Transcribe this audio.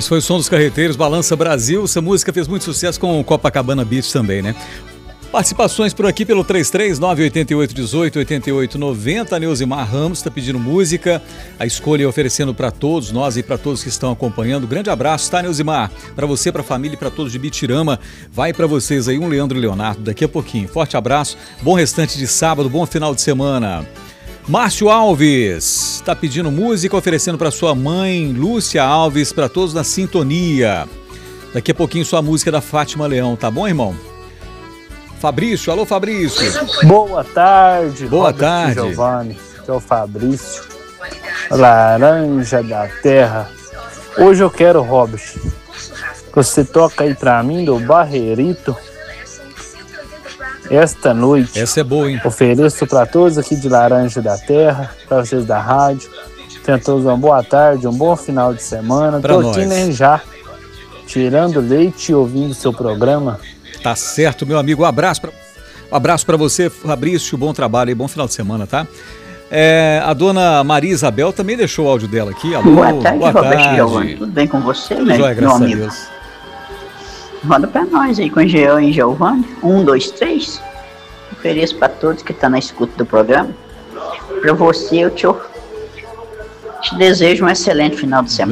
Esse foi o Som dos Carreteiros, Balança Brasil. Essa música fez muito sucesso com o Copacabana Beach também, né? Participações por aqui pelo 33988188890. A Neusimar Ramos está pedindo música. A escolha é oferecendo para todos nós e para todos que estão acompanhando. Grande abraço, tá, Neusimar? Para você, para a família e para todos de Bitirama. Vai para vocês aí um Leandro e Leonardo daqui a pouquinho. Forte abraço, bom restante de sábado, bom final de semana. Márcio Alves está pedindo música, oferecendo para sua mãe, Lúcia Alves, para todos na sintonia. Daqui a pouquinho sua música da Fátima Leão, tá bom, irmão? Fabrício, alô Fabrício. Boa tarde. Boa tarde. Giovanni, que é o Fabrício. Laranja da Terra. Hoje eu quero, Robert, que você toca aí pra mim do Barreirito. Esta noite. Essa é boa, hein? Ofereço pra todos aqui de Laranja da Terra, pra vocês da rádio. Tenham todos uma boa tarde, um bom final de semana. Pra Tô aqui, né, já tirando leite e ouvindo seu programa. Tá certo, meu amigo. Um abraço para você, Fabrício. Bom trabalho e bom final de semana, tá? A dona Maria Isabel também deixou o áudio dela aqui. Alô, boa tarde, Roberto Giovanni. Tudo bem com você, né? Joia, graças a Deus. Roda para nós aí com o Jean e Giovanni. 1, 2, 3. Ofereço para todos que estão na escuta do programa. Para você, eu te desejo um excelente final de semana.